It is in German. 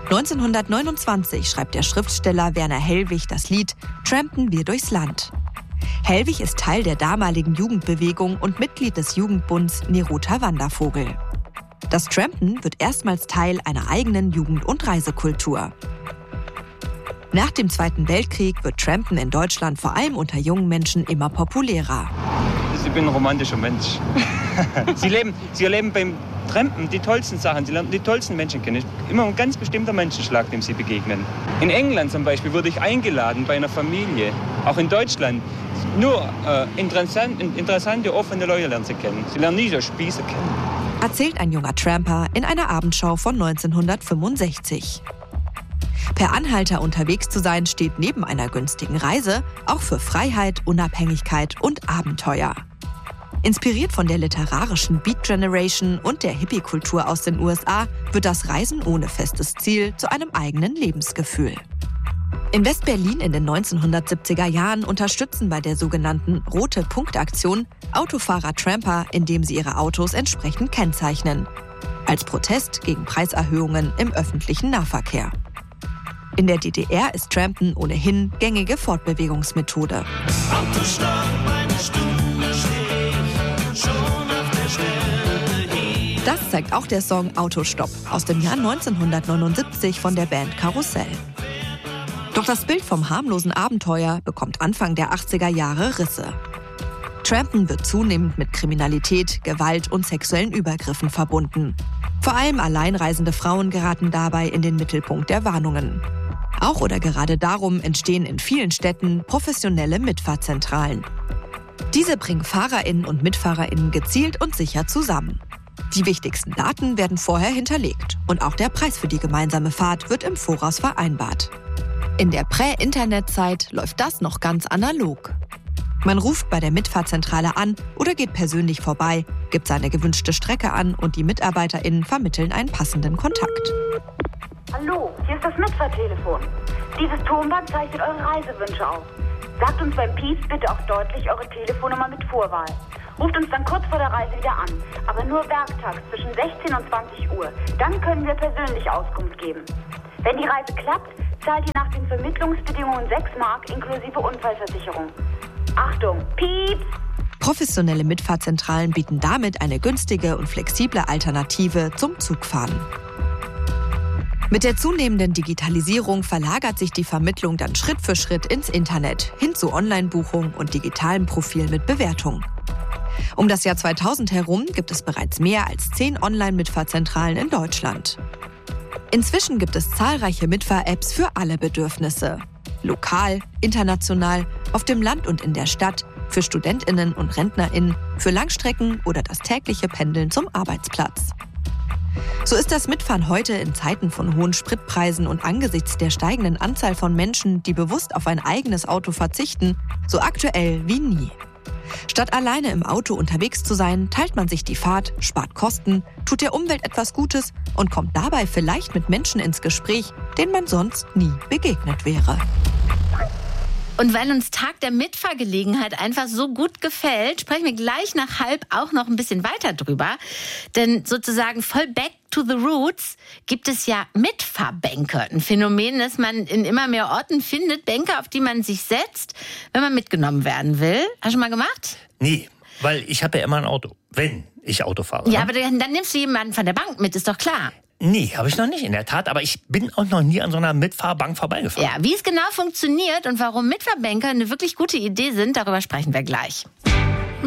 1929 schreibt der Schriftsteller Werner Hellwig das Lied »Trampen wir durchs Land«. Hellwig ist Teil der damaligen Jugendbewegung und Mitglied des Jugendbunds Neruter Wandervogel. Das Trampen wird erstmals Teil einer eigenen Jugend- und Reisekultur. Nach dem Zweiten Weltkrieg wird Trampen in Deutschland vor allem unter jungen Menschen immer populärer. Ich bin ein romantischer Mensch. Sie erleben beim Trampen die tollsten Sachen, Sie lernen die tollsten Menschen kennen. Immer ein ganz bestimmter Menschenschlag, dem Sie begegnen. In England zum Beispiel wurde ich eingeladen bei einer Familie, auch in Deutschland. Nur interessante, offene Leute lernen Sie kennen. Sie lernen nie so Spieße kennen. Erzählt ein junger Tramper in einer Abendschau von 1965. Per Anhalter unterwegs zu sein, steht neben einer günstigen Reise auch für Freiheit, Unabhängigkeit und Abenteuer. Inspiriert von der literarischen Beat Generation und der Hippie-Kultur aus den USA wird das Reisen ohne festes Ziel zu einem eigenen Lebensgefühl. In West-Berlin in den 1970er Jahren unterstützen bei der sogenannten Rote Punkt-Aktion Autofahrer Tramper, indem sie ihre Autos entsprechend kennzeichnen. Als Protest gegen Preiserhöhungen im öffentlichen Nahverkehr. In der DDR ist Trampen ohnehin gängige Fortbewegungsmethode. Autostopp, eine Stunde steh ich schon auf der Stelle. Das zeigt auch der Song Autostopp aus dem Jahr 1979 von der Band Karussell. Doch das Bild vom harmlosen Abenteuer bekommt Anfang der 80er Jahre Risse. Trampen wird zunehmend mit Kriminalität, Gewalt und sexuellen Übergriffen verbunden. Vor allem alleinreisende Frauen geraten dabei in den Mittelpunkt der Warnungen. Auch oder gerade darum entstehen in vielen Städten professionelle Mitfahrzentralen. Diese bringen FahrerInnen und MitfahrerInnen gezielt und sicher zusammen. Die wichtigsten Daten werden vorher hinterlegt und auch der Preis für die gemeinsame Fahrt wird im Voraus vereinbart. In der Prä-Internet-Zeit läuft das noch ganz analog. Man ruft bei der Mitfahrzentrale an oder geht persönlich vorbei, gibt seine gewünschte Strecke an und die MitarbeiterInnen vermitteln einen passenden Kontakt. Hallo, hier ist das Mitfahrtelefon. Dieses Tonband zeichnet eure Reisewünsche auf. Sagt uns beim Piep bitte auch deutlich eure Telefonnummer mit Vorwahl. Ruft uns dann kurz vor der Reise wieder an, aber nur werktags zwischen 16 und 20 Uhr. Dann können wir persönlich Auskunft geben. Wenn die Reise klappt, zahlt ihr nach den Vermittlungsbedingungen 6 Mark inklusive Unfallversicherung. Achtung, Piep! Professionelle Mitfahrzentralen bieten damit eine günstige und flexible Alternative zum Zugfahren. Mit der zunehmenden Digitalisierung verlagert sich die Vermittlung dann Schritt für Schritt ins Internet, hin zu Online-Buchung und digitalen Profilen mit Bewertung. Um das Jahr 2000 herum gibt es bereits mehr als 10 Online-Mitfahrzentralen in Deutschland. Inzwischen gibt es zahlreiche Mitfahr-Apps für alle Bedürfnisse. Lokal, international, auf dem Land und in der Stadt, für StudentInnen und RentnerInnen, für Langstrecken oder das tägliche Pendeln zum Arbeitsplatz. So ist das Mitfahren heute in Zeiten von hohen Spritpreisen und angesichts der steigenden Anzahl von Menschen, die bewusst auf ein eigenes Auto verzichten, so aktuell wie nie. Statt alleine im Auto unterwegs zu sein, teilt man sich die Fahrt, spart Kosten, tut der Umwelt etwas Gutes und kommt dabei vielleicht mit Menschen ins Gespräch, denen man sonst nie begegnet wäre. Und weil uns Tag der Mitfahrgelegenheit einfach so gut gefällt, sprechen wir gleich nach 12 auch noch ein bisschen weiter drüber. Denn sozusagen voll back to the roots gibt es ja Mitfahrbänke. Ein Phänomen, das man in immer mehr Orten findet. Bänke, auf die man sich setzt, wenn man mitgenommen werden will. Hast du schon mal gemacht? Nee, weil ich habe ja immer ein Auto, wenn ich Auto fahre. Ja, aber dann nimmst du jemanden von der Bank mit, ist doch klar. Nee, habe ich noch nicht, in der Tat. Aber ich bin auch noch nie an so einer Mitfahrbank vorbeigefahren. Ja, wie es genau funktioniert und warum Mitfahrbänke eine wirklich gute Idee sind, darüber sprechen wir gleich.